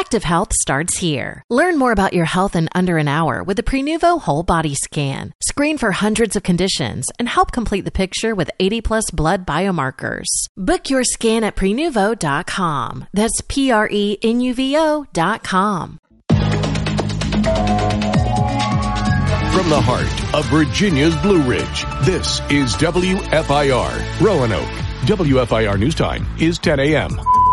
Proactive Health starts here. Learn more about your health in under an hour with the Prenuvo Whole Body Scan. Screen for hundreds of conditions and help complete the picture with 80-plus blood biomarkers. Book your scan at Prenuvo.com. That's Prenuvo.com. From the heart of Virginia's Blue Ridge, this is WFIR Roanoke. WFIR News Time is 10 a.m.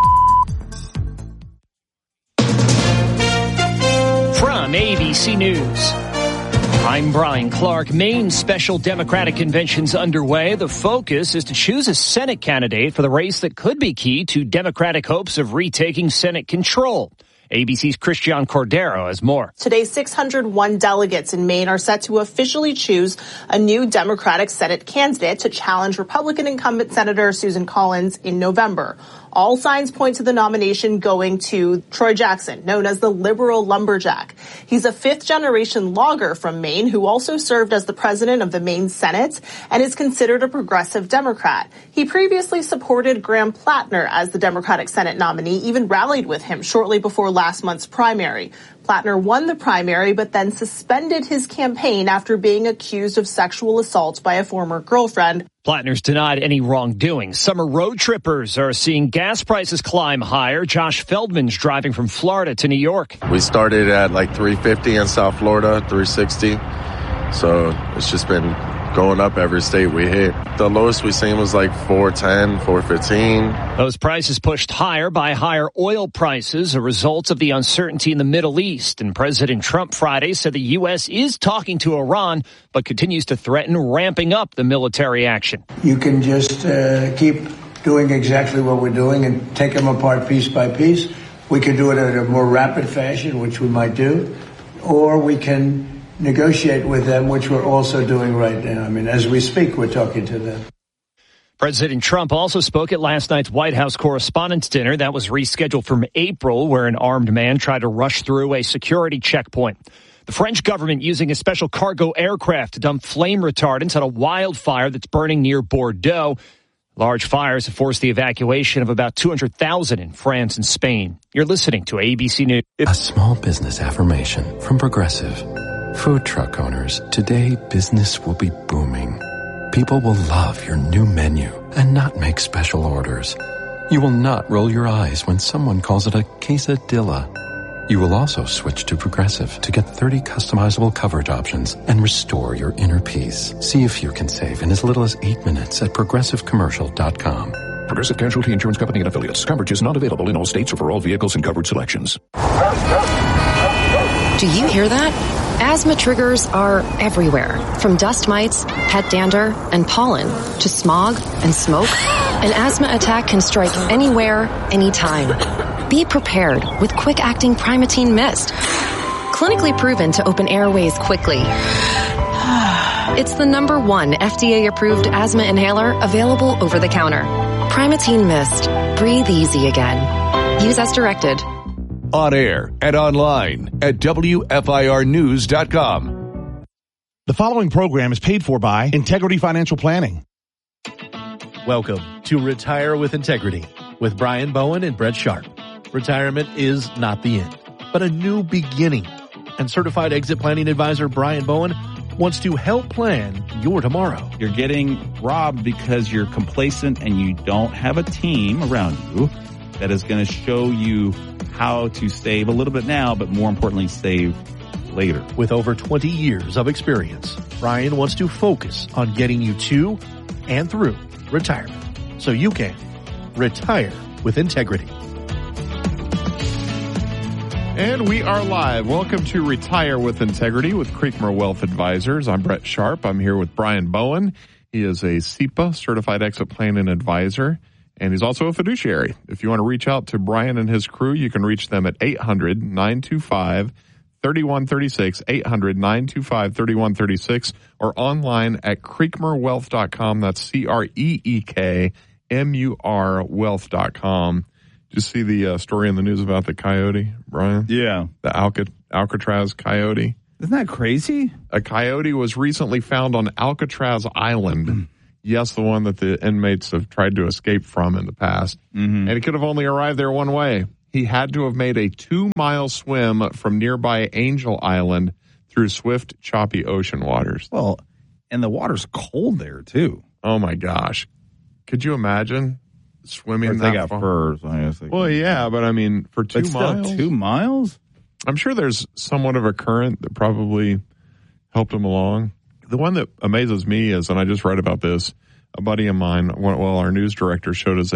From ABC News, I'm Brian Clark. Maine's special Democratic convention's underway. The focus is to choose a Senate candidate for the race that could be key to Democratic hopes of retaking Senate control. ABC's Christian Cordero has more. Today, 601 delegates in Maine are set to officially choose a new Democratic Senate candidate to challenge Republican incumbent Senator Susan Collins in November. All signs point to the nomination going to Troy Jackson, known as the liberal lumberjack. He's a fifth-generation logger from Maine who also served as the president of the Maine Senate and is considered a progressive Democrat. He previously supported Graham Plattner as the Democratic Senate nominee, even rallied with him shortly before last month's primary. Plattner won the primary, but then suspended his campaign after being accused of sexual assault by a former girlfriend. Plattner's denied any wrongdoing. Summer road trippers are seeing gas prices climb higher. Josh Feldman's driving from Florida to New York. We started at like $3.50 in South Florida, $3.60. So it's just been going up every state we hit. The lowest we seen was like $4.10, $4.15. Those prices pushed higher by higher oil prices, a result of the uncertainty in the Middle East. And President Trump Friday said the U.S. is talking to Iran, but continues to threaten ramping up the military action. You can just keep doing exactly what we're doing and take them apart piece by piece. We can do it in a more rapid fashion, which we might do, or we can negotiate with them, which we're also doing right now. I mean, as we speak, we're talking to them. President Trump also spoke at last night's White House Correspondents' Dinner that was rescheduled from April, where an armed man tried to rush through a security checkpoint. The French government using a special cargo aircraft to dump flame retardants on a wildfire that's burning near Bordeaux. Large fires have forced the evacuation of about 200,000 in France and Spain. You're listening to ABC News. A small business affirmation from Progressive. Food truck owners, today business will be booming. People will love your new menu and not make special orders. You will not roll your eyes when someone calls it a quesadilla. You will also switch to Progressive to get 30 customizable coverage options and restore your inner peace. See if you can save in as little as 8 minutes at progressivecommercial.com. Progressive Casualty Insurance Company and Affiliates. Coverage is not available in all states or for all vehicles and coverage selections. Do you hear that? Asthma triggers are everywhere, from dust mites, pet dander, and pollen, to smog and smoke. An asthma attack can strike anywhere, anytime. Be prepared with quick-acting Primatene Mist. Clinically proven to open airways quickly. It's the #1 FDA-approved asthma inhaler available over the counter. Primatene Mist. Breathe easy again. Use as directed. On air and online at WFIRnews.com. The following program is paid for by Integrity Financial Planning. Welcome to Retire with Integrity with Brian Bowen and Brett Sharp. Retirement is not the end, but a new beginning. And certified exit planning advisor Brian Bowen wants to help plan your tomorrow. You're getting robbed because you're complacent and you don't have a team around you that is going to show you how to save a little bit now, but more importantly, save later. With over 20 years of experience, Brian wants to focus on getting you to and through retirement so you can retire with integrity. And we are live. Welcome to Retire with Integrity with Creekmore Wealth Advisors. I'm Brett Sharp. I'm here with Brian Bowen. He is a SEPA, Certified Exit Planning Advisor, and he's also a fiduciary. If you want to reach out to Brian and his crew, you can reach them at 800-925-3136, 800-925-3136, or online at creekmorewealth.com. That's CREEKMUR wealth.com. Did you see the story in the news about the coyote, Brian? Yeah. The Alcatraz coyote. Isn't that crazy? A coyote was recently found on Alcatraz Island. Yes, the one that the inmates have tried to escape from in the past. Mm-hmm. And it could have only arrived there one way. he had to have made a 2-mile swim from nearby Angel Island through swift, choppy ocean waters. Well, and the water's cold there, too. Oh, my gosh. Could you imagine swimming they that got far? furs. I guess Well, yeah, but I mean, for 2 miles? Still 2 miles? I'm sure there's somewhat of a current that probably helped him along. The one that amazes me is, and I just read about this, a buddy of mine, our news director showed us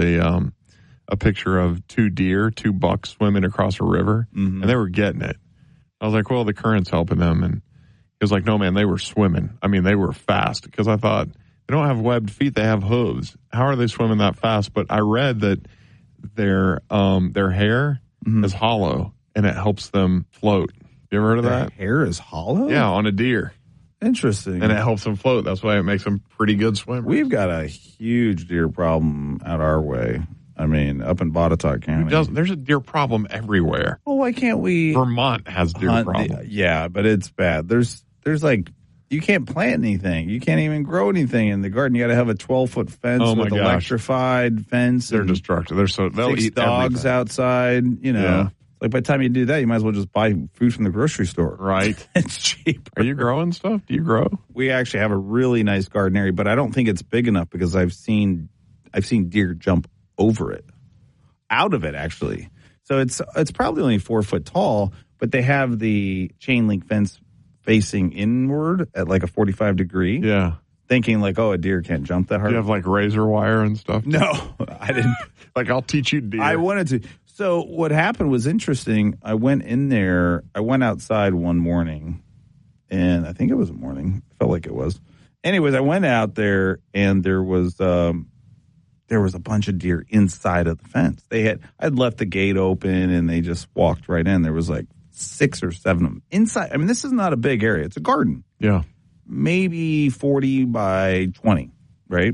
a picture of 2 bucks swimming across a river, and they were getting it. I was like, well, the current's helping them. And he was like, no, man, they were swimming. I mean, they were fast, because I thought, they don't have webbed feet, they have hooves. How are they swimming that fast? But I read that their hair is hollow, and it helps them float. You ever heard of that? Hair is hollow? Yeah, on a deer. Interesting. And it helps them float. That's why it makes them pretty good swimmers. We've got a huge deer problem out our way. I mean, up in Botetourt County. There's a deer problem everywhere. Well, why can't we? Vermont has deer problem. Yeah, but it's bad. There's like, you can't plant anything. You can't even grow anything in the garden. You got to have a 12-foot fence with electrified fence. They're destructive. They'll 6 eat dogs everything. outside. You know, Yeah. like by the time you do that, you might as well just buy food from the grocery store. Right. It's cheaper. Are you growing stuff? Do you grow? We actually have a really nice garden area, but I don't think it's big enough because I've seen deer jump over it, out of it actually. So it's probably only 4 foot tall, but they have the chain link fence facing inward at like a 45 degree. Yeah. Thinking like, oh, a deer can't jump that hard. Do you have like razor wire and stuff? No, I didn't. Like, I'll teach you deer. I wanted to. So what happened was interesting. I went outside one morning, and I think it was a morning. Felt like it was. Anyways, I went out there, and there was a bunch of deer inside of the fence. I'd left the gate open, and they just walked right in. There was like 6 or 7 of them inside. I mean, this is not a big area. It's a garden. Yeah. Maybe 40 by 20, right?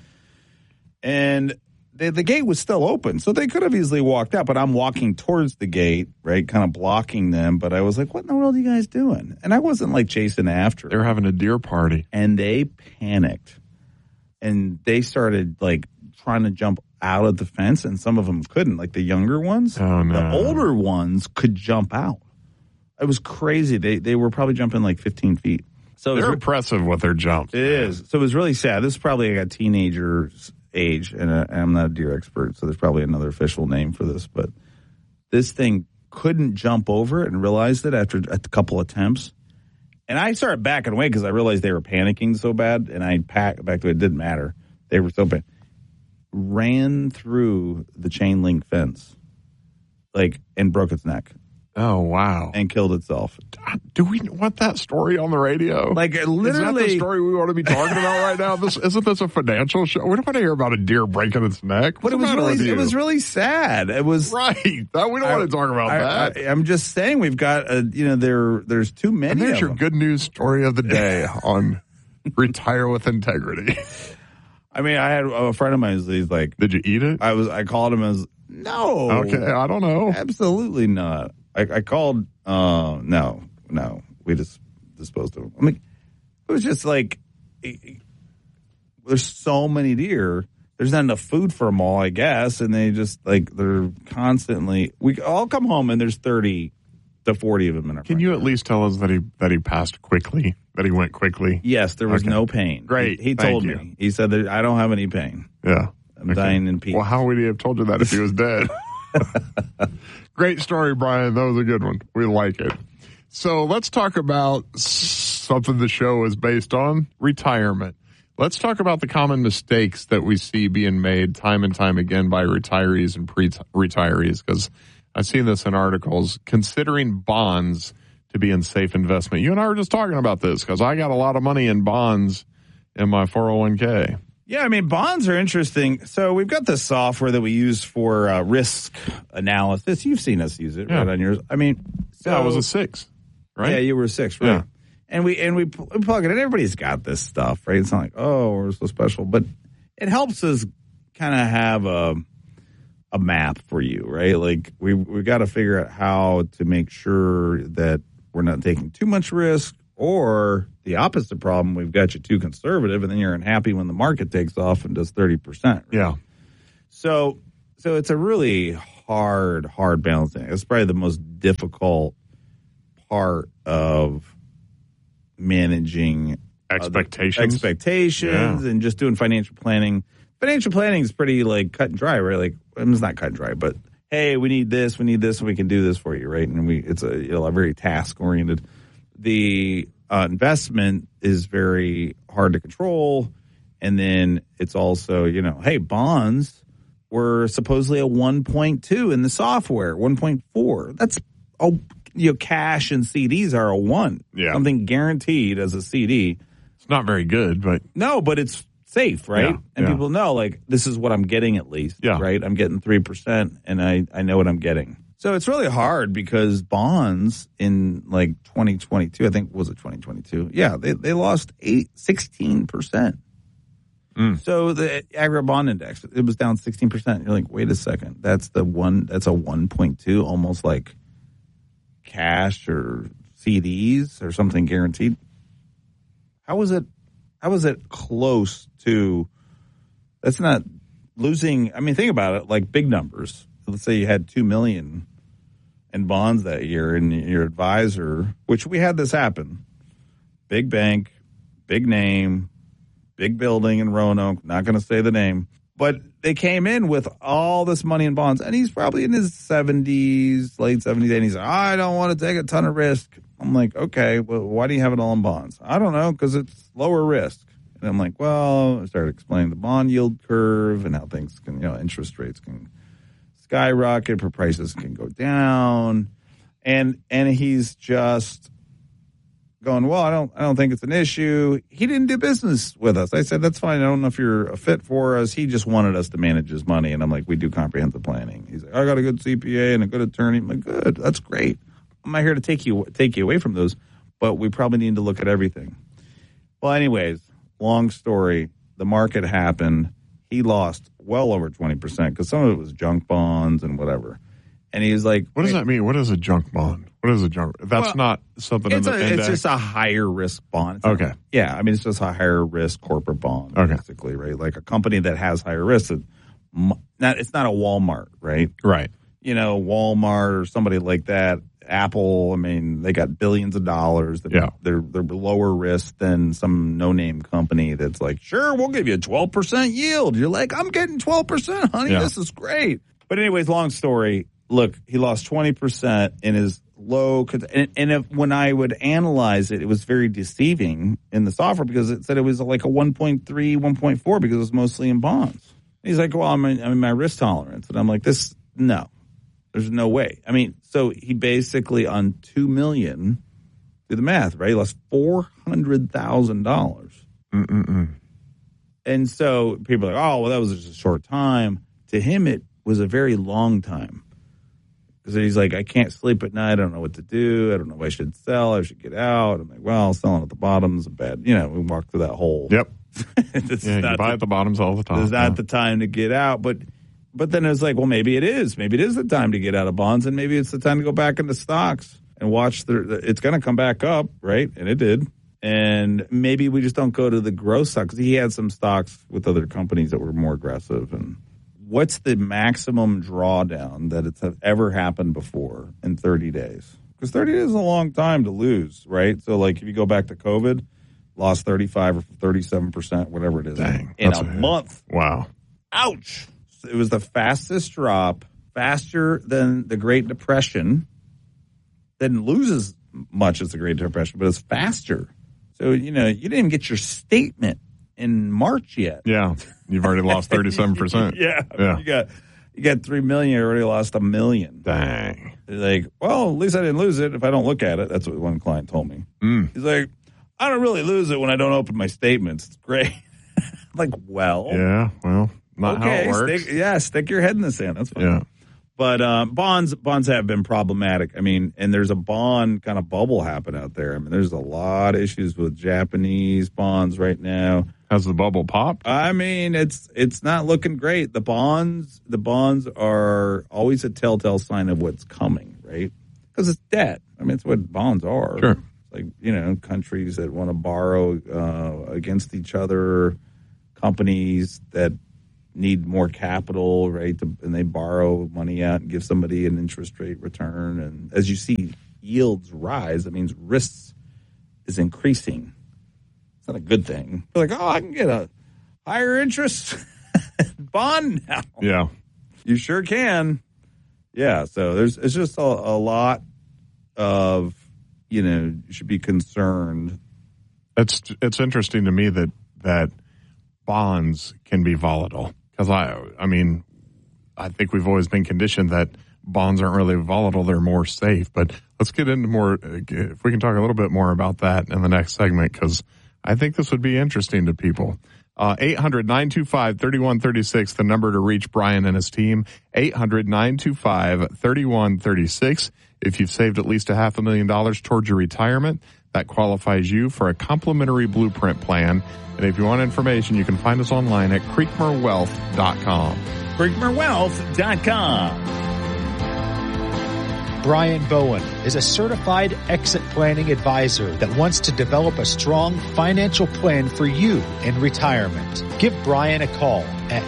And the gate was still open, so they could have easily walked out, but I'm walking towards the gate, right, kind of blocking them. But I was like, what in the world are you guys doing? And I wasn't like chasing after. They were having a deer party. And they panicked. And they started like trying to jump out of the fence, and some of them couldn't, like the younger ones. Oh, no. The older ones could jump out. It was crazy. They were probably jumping like 15 feet. So they're impressive with their jumps. It is. So it was really sad. This is probably like a teenager's age, and I'm not a deer expert, so there's probably another official name for this. But this thing couldn't jump over it and realized it after a couple attempts. And I started backing away because I realized they were panicking so bad, and I packed back to it. It didn't matter. They were so bad. Ran through the chain link fence, and broke its neck. Oh, wow. And killed itself. Do we want that story on the radio? Like, literally. Is that the story we want to be talking about right now? Isn't this a financial show? We don't want to hear about a deer breaking its neck. But it was really sad. It was. Right. We don't want to talk about that. I'm just saying we've got, there's too many and there's of your them. good news story of the day on Retire with Integrity. I mean, I had a friend of mine who's like, did you eat it? I called him as, no. Okay, I don't know. Absolutely not. I called, no, we just disposed of them. I mean, it was just like, there's so many deer, there's not enough food for them all, I guess, and they just, they're constantly, we all come home and there's 30 to 40 of them in our Can you at least tell us that he passed quickly, that he went quickly? Yes, there was no pain. Great. He told me. He said that I don't have any pain. Yeah. I'm dying in peace. Well, how would he have told you that if he was dead? Great story, Brian. That was a good one. We like it. So let's talk about something the show is based on, retirement. Let's talk about the common mistakes that we see being made time and time again by retirees and pre-retirees, because I've seen this in articles, considering bonds to be in safe investment. You and I were just talking about this because I got a lot of money in bonds in my 401k. Yeah, I mean, bonds are interesting. So we've got this software that we use for risk analysis. You've seen us use it, right, on yours. I mean, I was a 6, right? Yeah, you were a 6, right? Yeah. And we plug it in. Everybody's got this stuff, right? It's not like, oh, we're so special. But it helps us kind of have a map for you, right? Like, we got to figure out how to make sure that we're not taking too much risk, or the opposite problem, we've got you too conservative, and then you're unhappy when the market takes off and does 30%. Right? Yeah. So it's a really hard balancing. It's probably the most difficult part of managing expectations and just doing financial planning. Financial planning is pretty like cut and dry, right? Like it's not cut and dry, but hey, we need this, and we can do this for you, right? And it's a very task oriented. The investment is very hard to control, and then it's also hey, bonds were supposedly a 1.2 in the software, 1.4. That's cash and CDs are a 1. Yeah, something guaranteed as a CD. It's not very good, but it's safe, right? Yeah, and people know, like, this is what I'm getting at least, right? I'm getting 3%, and I know what I'm getting. So it's really hard because bonds in, like, 2022, I think, was it 2022? Yeah, they lost 16%. So the aggregate bond index, it was down 16%. You're like, wait a second, that's a 1.2, almost like cash or CDs or something guaranteed. How was it close to? That's not losing. I mean, think about it. Like big numbers. Let's say you had $2 million in bonds that year, and your advisor, which we had this happen, big bank, big name, big building in Roanoke. Not going to say the name, but they came in with all this money in bonds, and he's probably in his 70s, late 70s, and he's like, I don't want to take a ton of risk. I'm like, okay, well, why do you have it all in bonds? I don't know, because it's lower risk. And I'm like, well, I started explaining the bond yield curve and how things can, interest rates can skyrocket, prices can go down. And he's just going, well, I don't think it's an issue. He didn't do business with us. I said, that's fine. I don't know if you're a fit for us. He just wanted us to manage his money. And I'm like, we do comprehensive planning. He's like, I got a good CPA and a good attorney. I'm like, good, that's great. I'm not here to take you away from those, but we probably need to look at everything. Well, anyways, long story. The market happened. He lost well over 20% because some of it was junk bonds and whatever. And he's like, what does that mean? What is a junk bond? What is a junk? That's not something in the index. It's just a higher risk bond. Okay. Yeah. I mean, it's just a higher risk corporate bond, basically, right? Like a company that has higher risk. It's not a Walmart, right? Right. Walmart or somebody like that. Apple, I mean, they got billions of dollars. They're lower risk than some no-name company that's like, sure, we'll give you a 12% yield. You're like, I'm getting 12%, honey. Yeah. This is great. But anyways, long story. Look, he lost 20% in his low. When I would analyze it, it was very deceiving in the software because it said it was like a 1.3, 1.4 because it was mostly in bonds. He's like, well, I'm in my risk tolerance. And I'm like, no. There's no way. I mean, so he basically on $2 million, do the math, right? He lost $400,000. And so people are like, oh, well, that was just a short time. To him, it was a very long time. Because he's like, I can't sleep at night. I don't know what to do. I don't know if I should sell. I should get out. I'm like, well, selling at the bottom is a bad, we walk through that hole. Yep. You buy at the bottoms all the time. It's not the time to get out. But then it's like, well, maybe it is. Maybe it is the time to get out of bonds, and maybe it's the time to go back into stocks and watch. It's going to come back up, right? And it did. And maybe we just don't go to the growth stocks. He had some stocks with other companies that were more aggressive. And what's the maximum drawdown that it's ever happened before in 30 days? Because 30 days is a long time to lose, right? So, like, if you go back to COVID, lost 35 or 37%, whatever it is, in a month. Wow. Ouch. It was the fastest drop, faster than the Great Depression. Didn't lose as much as the Great Depression, but it's faster. So, you didn't get your statement in March yet. Yeah. You've already lost 37%. Yeah. You got 3 million, you already lost 1 million. Dang. They're like, well, at least I didn't lose it if I don't look at it. That's what one client told me. He's like, I don't really lose it when I don't open my statements. It's great. I'm like, well. Yeah, well. Not how it works. Stick your head in the sand. That's fine. Yeah. But bonds have been problematic. I mean, and there's a bond kind of bubble happening out there. I mean, there's a lot of issues with Japanese bonds right now. Has the bubble popped? I mean, it's not looking great. The bonds are always a telltale sign of what's coming, right? Because it's debt. I mean, it's what bonds are. Sure. It's like, countries that want to borrow against each other, companies that need more capital, right? And they borrow money out and give somebody an interest rate return. And as you see yields rise, that means risks is increasing. It's not a good thing. They're like, I can get a higher interest bond now. Yeah. You sure can. Yeah, so it's just a lot of, you should be concerned. It's interesting to me that bonds can be volatile. Because, I think we've always been conditioned that bonds aren't really volatile. They're more safe. But let's get into more, if we can talk a little bit more about that in the next segment, because I think this would be interesting to people. 800-925-3136, the number to reach Brian and his team. 800-925-3136. If you've saved at least $500,000 towards your retirement, that qualifies you for a complimentary blueprint plan. And if you want information, you can find us online at creekmerwealth.com. creekmerwealth.com. Brian Bowen is a certified exit planning advisor that wants to develop a strong financial plan for you in retirement. Give Brian a call at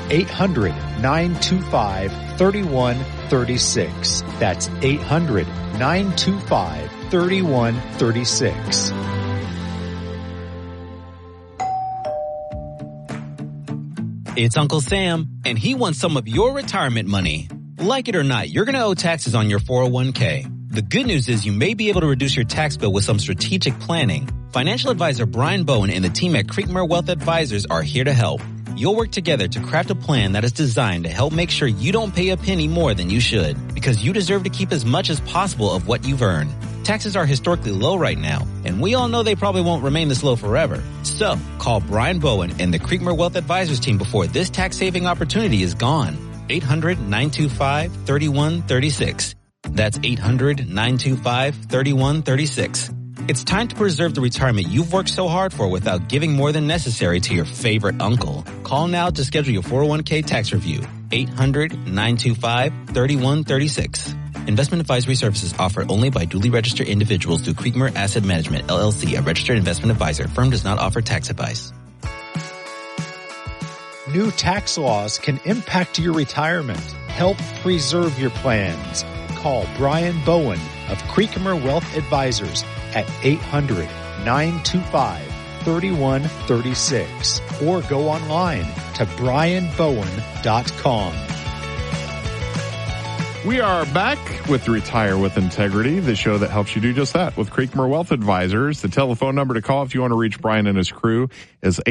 800-925-3136. That's 800-925-3136. It's Uncle Sam, and he wants some of your retirement money. Like it or not, you're going to owe taxes on your 401k. The good news is you may be able to reduce your tax bill with some strategic planning. Financial advisor Brian Bowen and the team at Creekmere Wealth Advisors are here to help. You'll work together to craft a plan that is designed to help make sure you don't pay a penny more than you should, because you deserve to keep as much as possible of what you've earned. Taxes are historically low right now, and we all know they probably won't remain this low forever. So, call Brian Bowen and the Creekmere Wealth Advisors team before this tax-saving opportunity is gone. 800-925-3136. That's 800-925-3136. It's time to preserve the retirement you've worked so hard for without giving more than necessary to your favorite uncle. Call now to schedule your 401k tax review. 800-925-3136. Investment advisory services offered only by duly registered individuals through Creekmere Asset Management, LLC, a registered investment advisor. Firm does not offer tax advice. New tax laws can impact your retirement. Help preserve your plans. Call Brian Bowen of Creekmere Wealth Advisors at 800-925-3136 or go online to brianbowen.com. We are back with Retire with Integrity, the show that helps you do just that with Creekmere Wealth Advisors. The telephone number to call if you want to reach Brian and his crew is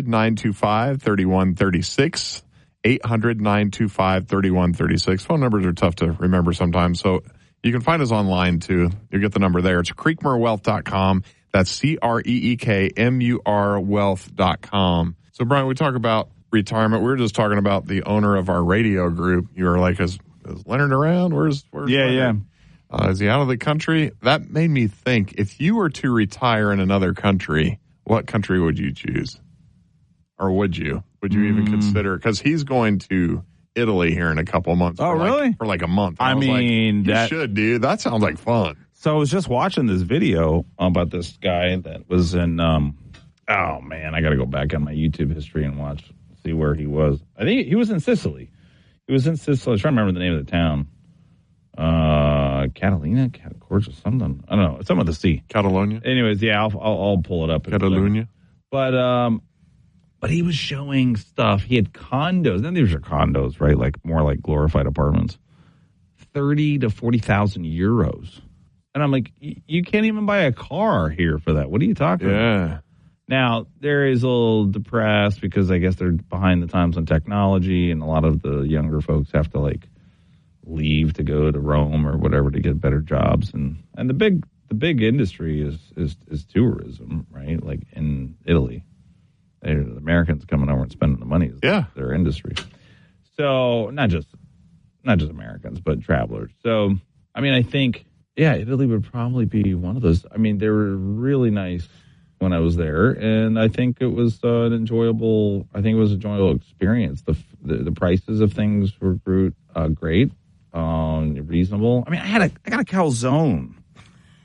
800-925-3136. 800-925-3136. Phone numbers are tough to remember sometimes, so you can find us online too. You'll get the number there. It's creekmerwealth.com. That's CREEKMUR wealth.com. So, Brian, we talk about retirement. We were just talking about the owner of our radio group. You were like, is Leonard around? Where's Leonard? Is he out of the country? That made me think, if you were to retire in another country, what country would you choose? Or would you? Would you even consider? Because he's going to Italy here in a couple of months. Oh, really? For like a month. I mean, you should, dude. That sounds like fun. So I was just watching this video about this guy that was in, oh man, I got to go back on my YouTube history and see where he was. I think he was in Sicily. He was in Sicily. I was trying to remember the name of the town. Catalina, Corsa, something. I don't know. Some of the sea. Catalonia. Anyways, yeah, I'll pull it up. Catalunya. But he was showing stuff. He had condos. Then these are condos, right? Like more like glorified apartments. 30 to 40,000 euros. And I'm like, you can't even buy a car here for that. What are you talking about? Now, there is a little depressed because I guess they're behind the times on technology, and a lot of the younger folks have to like leave to go to Rome or whatever to get better jobs. And the big industry is tourism, right? Like in Italy. The Americans coming over and spending the money is their industry. So not just Americans, but travelers. So, I mean, I think, Italy would probably be one of those. I mean, they were really nice when I was there, and I think it was an enjoyable experience. The prices of things were great, reasonable. I mean, I got a calzone.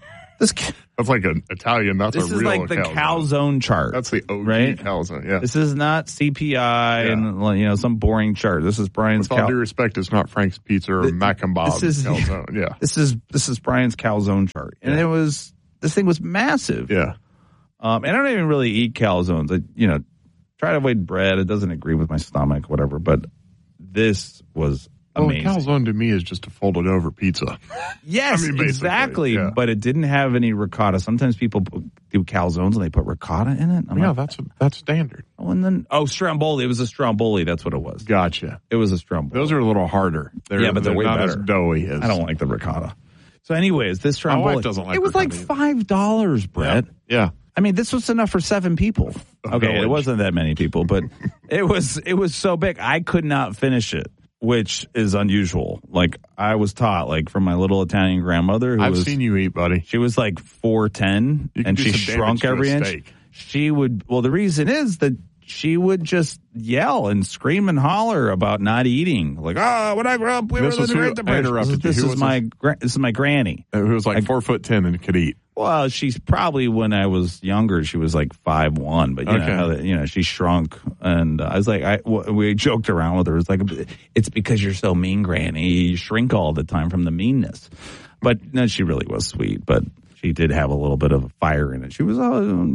That's like an Italian. That's this a real is like the calzone chart. That's the OG right? calzone. Yeah. This is not CPI and some boring chart. This is Brian's. With all due respect, it's not Frank's Pizza or Mac and Bob calzone. Yeah. This is Brian's calzone chart, and this thing was massive. Yeah. And I don't even really eat calzones. I try to avoid bread. It doesn't agree with my stomach, whatever. But this was amazing. Well, a calzone to me is just a folded over pizza. Yes, exactly. Yeah. But it didn't have any ricotta. Sometimes people do calzones and they put ricotta in it. That's standard. Oh, and then Stromboli. It was a Stromboli. That's what it was. Gotcha. It was a Stromboli. Those are a little harder. They're way not better. As doughy as I don't like the ricotta. So, anyways, this Stromboli. My wife doesn't like. It was like $5, Brett. Yeah. I mean, this was enough for 7 people. Okay, it wasn't that many people, but it was so big. I could not finish it, which is unusual. Like, I was taught, like, from my little Italian grandmother. I've seen you eat, buddy. She was like 4'10", and she shrunk every inch. She would, the reason is that she would just yell and scream and holler about not eating. Like, when I grew up, we were in the Great Depression. This is my granny. Who was like 4'10" and could eat. Well, she's probably, when I was younger, she was like 5'1", but you know, she shrunk. And I was like, we joked around with her. It's like, it's because you're so mean, Granny. You shrink all the time from the meanness. But no, she really was sweet. But she did have a little bit of fire in it. She was,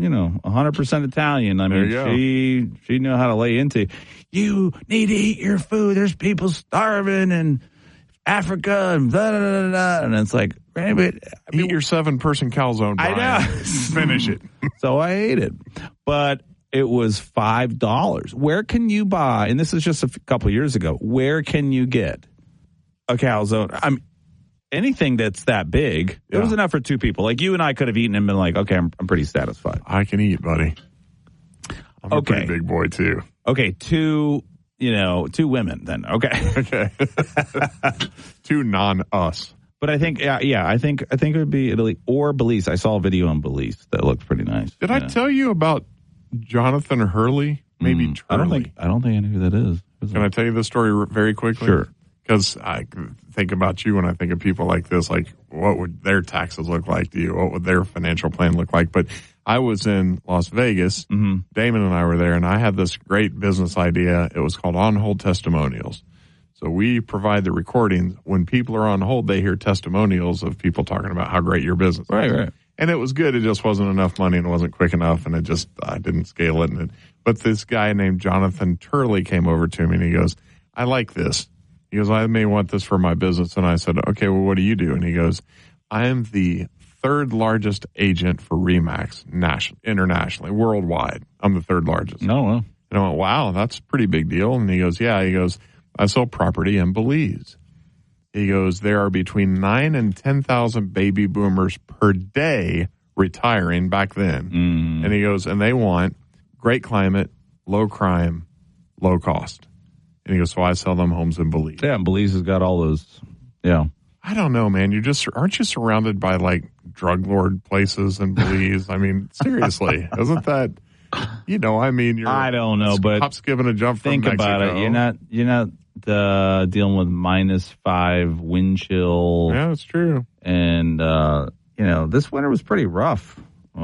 100% Italian. I mean, she knew how to lay into. You need to eat your food. There's people starving in Africa and blah, blah, blah, blah. And it's like, eat your 7-person calzone, Brian. I know. Finish it. So I ate it. But it was $5. Where can you buy, and this is just a couple years ago, where can you get a calzone? I mean, anything that's that big, it was enough for 2 people. Like, you and I could have eaten and been like, okay, I'm pretty satisfied. I can eat, buddy. I'm a pretty big boy, too. Okay, 2 women then. Okay. 2 non-us. But I think, I think it would be Italy or Belize. I saw a video on Belize that looked pretty nice. Did I tell you about Jonathan Hurley? Maybe Turley. I don't think I know who that is. Can I tell you the story very quickly? Sure. Because I think about you when I think of people like this, like what would their taxes look like to you? What would their financial plan look like? But I was in Las Vegas. Mm-hmm. Damon and I were there, and I had this great business idea. It was called On Hold Testimonials. So we provide the recordings. When people are on hold, they hear testimonials of people talking about how great your business is. Right. And it was good. It just wasn't enough money and it wasn't quick enough, and I didn't scale it. But this guy named Jonathan Turley came over to me, and he goes, I like this. He goes, I may want this for my business. And I said, okay, well, what do you do? And he goes, I am the 3rd largest agent for RE/MAX internationally, worldwide. I'm the 3rd largest. No, well. And I went, wow, that's a pretty big deal. And he goes, yeah. He goes, I sell property in Belize. He goes, there are between 9,000 and 10,000 baby boomers per day retiring back then. Mm. And he goes, and they want great climate, low crime, low cost. And he goes, so I sell them homes in Belize. Yeah, and Belize has got all those. Yeah. I don't know, man. Aren't you surrounded by like drug lord places in Belize? I mean, seriously, isn't that, I don't know, but hop, skip, and a jump from Mexico. Think about it. You're not dealing with -5 wind chill. Yeah, that's true. And, this winter was pretty rough.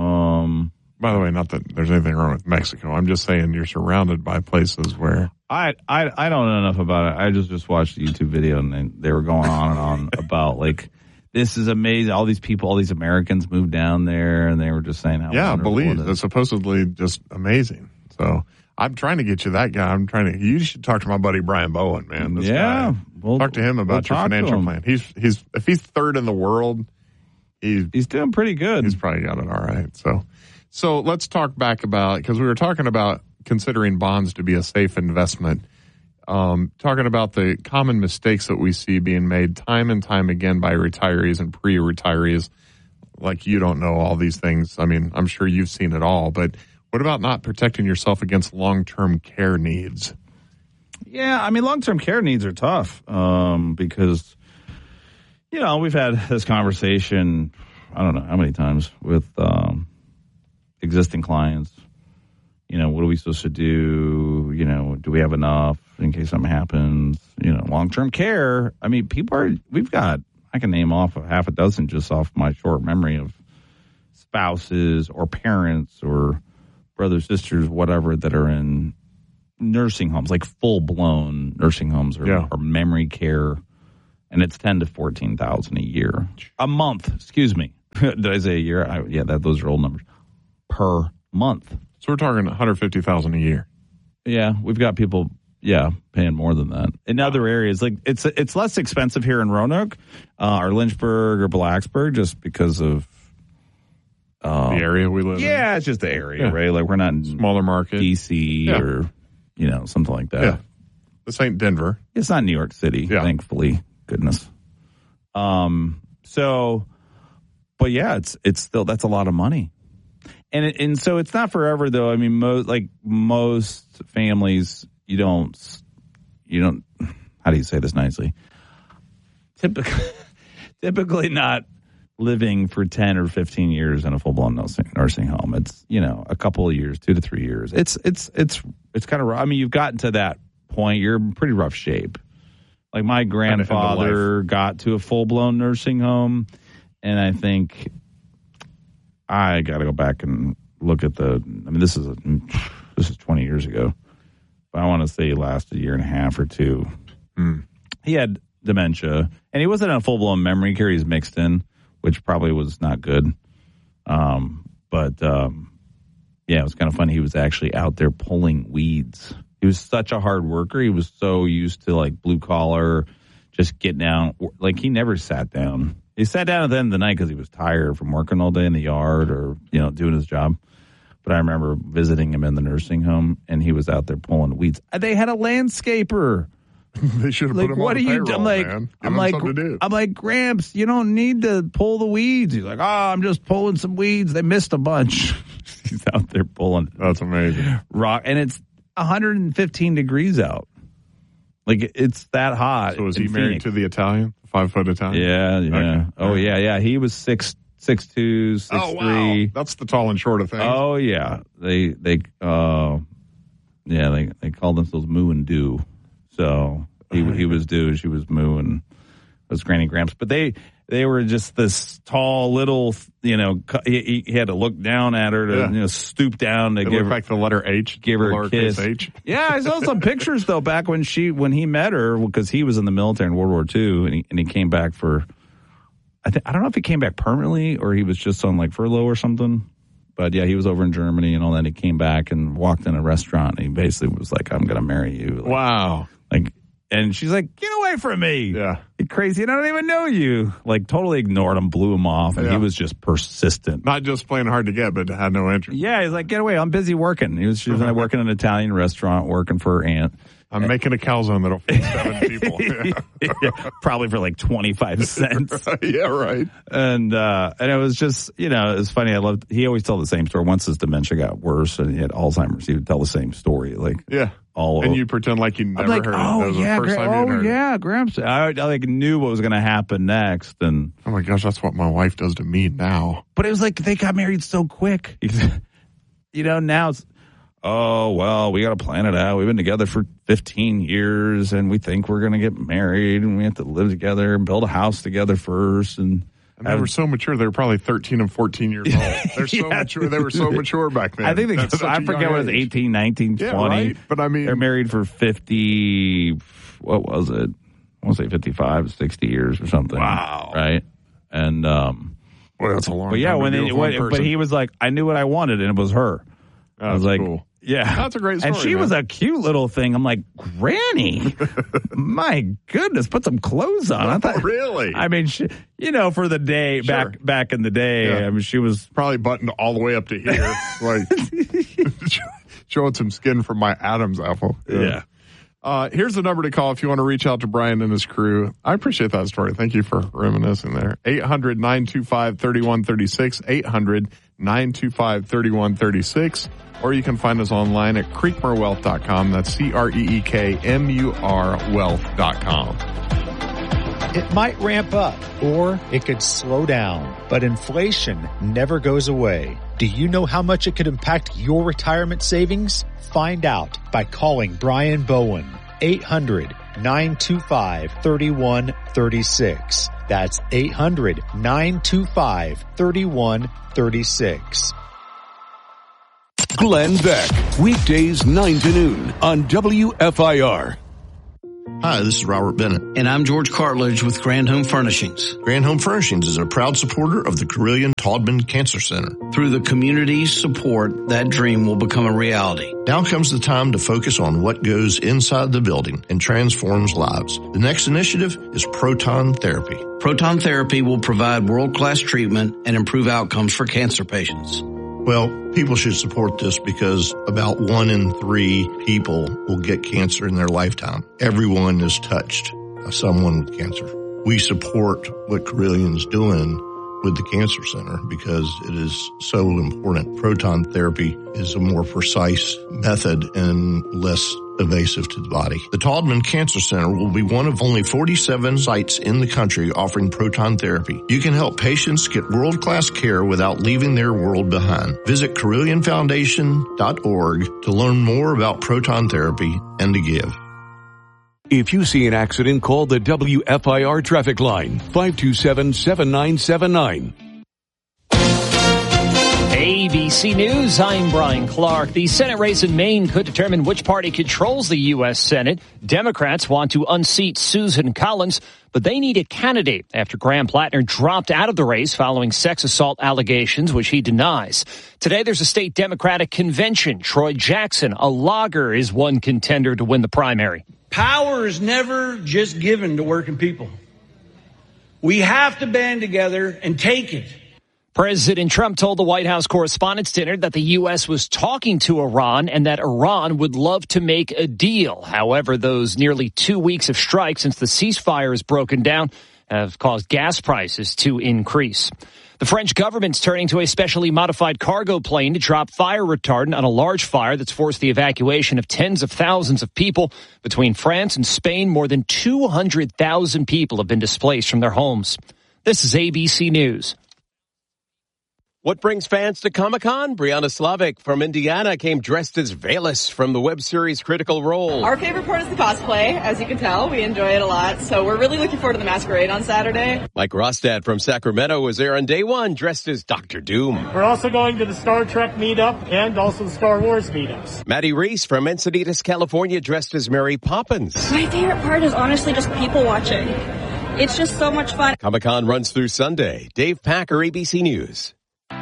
By the way, not that there's anything wrong with Mexico. I'm just saying you're surrounded by places where I don't know enough about it. I just watched the YouTube video, and they were going on and on about like, this is amazing. All these people, all these Americans moved down there, and they were just saying how Belize. It's supposedly just amazing. So I'm trying to get you that guy. You should talk to my buddy Brian Bowen, man. This guy. Talk to him about your financial plan. He's if he's 3rd in the world, he's doing pretty good. He's probably got it all right. So let's talk back about, because we were talking about considering bonds to be a safe investment. Talking about the common mistakes that we see being made time and time again by retirees and pre-retirees. Like, you don't know all these things. I mean, I'm sure you've seen it all, but what about not protecting yourself against long-term care needs? Yeah, I mean, long-term care needs are tough because, we've had this conversation, I don't know how many times, with existing clients. What are we supposed to do? Do we have enough in case something happens? Long-term care. I mean, I can name off a half a dozen just off my short memory of spouses or parents or brothers, sisters, whatever, that are in nursing homes, like full-blown nursing homes or memory care, and it's $10,000 to $14,000 a year. A month, excuse me. Did I say a year? Those are old numbers. Per month. So we're talking $150,000 a year. Yeah, we've got people, paying more than that. In other areas, like it's less expensive here in Roanoke or Lynchburg or Blacksburg just because of the area we live in. Yeah, it's just the area, right? Like we're not in smaller market, DC or something like that. Yeah. This ain't Denver. It's not New York City, thankfully. Goodness. But yeah, it's still, that's a lot of money. And so it's not forever though. I mean, most families, you don't, how do you say this nicely? Typically not living for 10 or 15 years in a full-blown nursing home. It's, a couple of years, 2 to 3 years. It's kind of rough. I mean, you've gotten to that point. You're in pretty rough shape. Like my grandfather got to a full-blown nursing home, and I think I got to go back and look at this is 20 years ago. But I want to say he lasted a year and a half or two. He had dementia, and he wasn't in a full-blown memory care. He's mixed in, which probably was not good. But it was kind of funny. He was actually out there pulling weeds. He was such a hard worker. He was so used to like blue collar, just getting down. Like he never sat down. He sat down at the end of the night because he was tired from working all day in the yard or, doing his job. But I remember visiting him in the nursing home, and he was out there pulling weeds. They had a landscaper. They should have put him on the payroll, man. I'm like, Gramps, you don't need to pull the weeds. He's like, I'm just pulling some weeds. They missed a bunch. He's out there pulling. That's amazing. Rock, and it's 115 degrees out. Like, it's that hot. So was he married to the Italian? 5-foot Italian? Yeah. Okay. Oh, yeah. He was 6'2", 6'3". Oh, wow. That's the tall and short of things. Oh, yeah. They called themselves Moo and Doo. So he was Doo, she was Moo, and it was Granny Gramps. But they were just this tall little, he had to look down at her to stoop down to give her like the letter H, give her a kiss. H. Yeah, I saw some pictures though back when he met her, because he was in the military in World War II, and he came back for, I don't know if he came back permanently or he was just on like furlough or something. But yeah, he was over in Germany and all that. He came back and walked in a restaurant, and he basically was like, "I'm going to marry you." Like, wow. And she's like, "Get away from me. Yeah. You're crazy. I don't even know you." Like, totally ignored him, blew him off. And he was just persistent. Not just playing hard to get, but had no interest. Yeah. He's like, "Get away. I'm busy working." She was working in an Italian restaurant, working for her aunt. I'm making a calzone that'll feed 7 people. Yeah, probably for like 25 cents. Yeah, right. And it was just, it was funny. He always told the same story. Once his dementia got worse and he had Alzheimer's, he would tell the same story. Like, and you pretend like you never heard it. Gramps. I knew what was going to happen next. And oh my gosh, that's what my wife does to me now. But it was like they got married so quick. Now it's, oh, well, we got to plan it out. We've been together for 15 years, and we think we're going to get married, and we have to live together and build a house together first. And they were so mature. They were probably 13 and 14 years old. They're so mature. They were so mature back then. I think I forget what it was, 18, 19, 20. Right? But I mean, they're married for 50, what was it? I want to say 55, 60 years or something. Wow. Right? And, boy, that's a long time. But yeah, but he was like, I knew what I wanted, and it was her. That's I was like, cool. Yeah. That's a great story. And she was a cute little thing. I'm like, Granny, my goodness, put some clothes on. I thought, really? I mean, for the day, back in the day, I mean, she was probably buttoned all the way up to here, like showing some skin from my Adam's apple. Yeah. Here's the number to call if you want to reach out to Brian and his crew. I appreciate that story. Thank you for reminiscing there. 800-925-3136, 800-925-3136. Or you can find us online at creekmurwealth.com. That's CREEKMUR wealth.com. It might ramp up, or it could slow down, but inflation never goes away. Do you know how much it could impact your retirement savings? Find out by calling Brian Bowen, 800-925-3136. That's 800-925-3136. Glenn Beck, weekdays 9 to noon on WFIR. Hi, this is Robert Bennett. And I'm George Cartledge with Grand Home Furnishings. Grand Home Furnishings is a proud supporter of the Carilion Taubman Cancer Center. Through the community's support, that dream will become a reality. Now comes the time to focus on what goes inside the building and transforms lives. The next initiative is proton therapy. Proton therapy will provide world-class treatment and improve outcomes for cancer patients. Well, people should support this because about 1 in 3 people will get cancer in their lifetime. Everyone is touched by someone with cancer. We support what Carilion's doing with the Cancer Center because it is so important. Proton therapy is a more precise method and less invasive to the body. The Taubman Cancer Center will be one of only 47 sites in the country offering proton therapy. You can help patients get world-class care without leaving their world behind. Visit CarillionFoundation.org to learn more about proton therapy and to give. If you see an accident, call the WFIR traffic line, 527-7979. ABC News, I'm Brian Clark. The Senate race in Maine could determine which party controls the U.S. Senate. Democrats want to unseat Susan Collins, but they need a candidate after Graham Plattner dropped out of the race following sex assault allegations, which he denies. Today, there's a state Democratic convention. Troy Jackson, a logger, is one contender to win the primary. Power is never just given to working people. We have to band together and take it. President Trump told the White House Correspondents' Dinner that the U.S. was talking to Iran and that Iran would love to make a deal. However, those nearly 2 weeks of strikes since the ceasefire has broken down have caused gas prices to increase. The French government's turning to a specially modified cargo plane to drop fire retardant on a large fire that's forced the evacuation of tens of thousands of people. Between France and Spain, more than 200,000 people have been displaced from their homes. This is ABC News. What brings fans to Comic-Con? Brianna Slavic from Indiana came dressed as Valus from the web series Critical Role. Our favorite part is the cosplay. As you can tell, we enjoy it a lot. So we're really looking forward to the masquerade on Saturday. Mike Rostad from Sacramento was there on day one, dressed as Dr. Doom. We're also going to the Star Trek meetup and also the Star Wars meetups. Maddie Reese from Encinitas, California, dressed as Mary Poppins. My favorite part is honestly just people watching. It's just so much fun. Comic-Con runs through Sunday. Dave Packer, ABC News.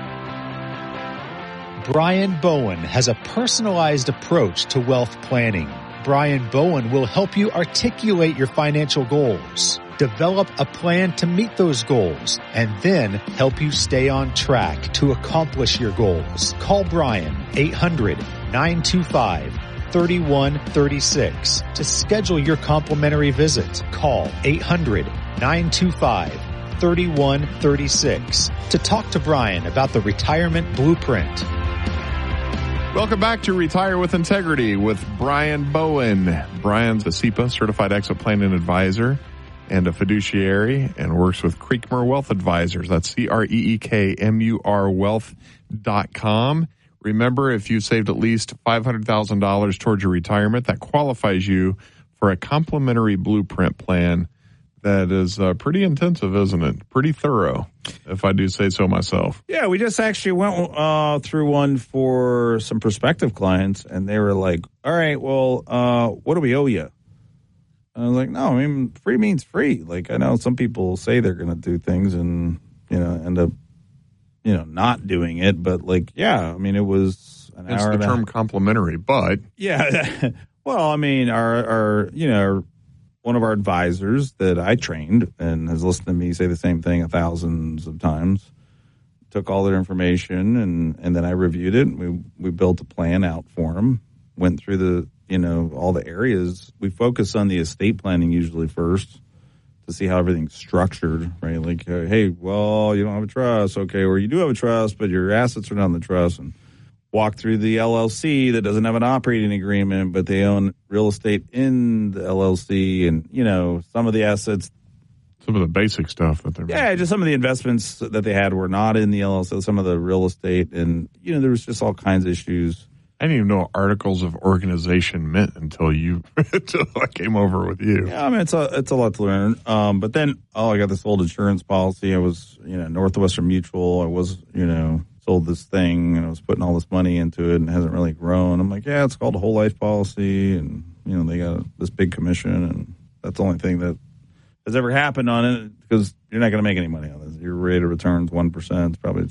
Brian Bowen has a personalized approach to wealth planning. Brian Bowen will help you articulate your financial goals, develop a plan to meet those goals, and then help you stay on track to accomplish your goals. Call Brian 800-925-3136 to schedule your complimentary visit. Call 800-925-3136 to talk to Brian about the Retirement Blueprint. Welcome back to Retire with Integrity with Brian Bowen. Brian's a SEPA, Certified Exit Planning Advisor, and a fiduciary, and works with Creekmur Wealth Advisors. That's CREEKMUR Wealth.com. Remember, if you saved at least $500,000 towards your retirement, that qualifies you for a complimentary blueprint plan that is pretty intensive, isn't it? Pretty thorough, if I do say so myself. Yeah, we just actually went through one for some prospective clients, and they were like, all right, well, what do we owe you? And I was like, no, I mean, free means free. Like, I know some people say they're going to do things and, end up, not doing it. But, like, yeah, I mean, it was an hour. It's the term complimentary, but. Yeah. Well, I mean, our one of our advisors that I trained and has listened to me say the same thing thousands of times, took all their information and then I reviewed it. We built a plan out for him, went through the, all the areas. We focus on the estate planning usually first to see how everything's structured, right? Like, hey, well, you don't have a trust. Okay, or you do have a trust, but your assets are not in the trust. And walk through the LLC that doesn't have an operating agreement, but they own real estate in the LLC and, some of the assets. Some of the basic stuff that they're making. Just some of the investments that they had were not in the LLC, some of the real estate. And, there was just all kinds of issues. I didn't even know what articles of organization meant until I came over with you. Yeah, I mean, it's a lot to learn. But then, I got this old insurance policy. I was, Northwestern Mutual. I was, sold this thing and I was putting all this money into it and it hasn't really grown. I'm like, yeah, it's called a whole life policy. And, they got this big commission. And that's the only thing that has ever happened on it because you're not going to make any money on this. Your rate of return is 1%. It's probably